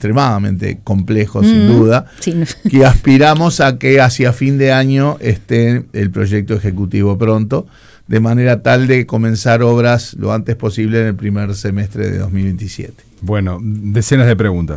extremadamente complejo, sin duda, sí. que aspiramos a que hacia fin de año esté el proyecto ejecutivo pronto, de manera tal de comenzar obras lo antes posible en el primer semestre de 2027. Bueno, decenas de preguntas.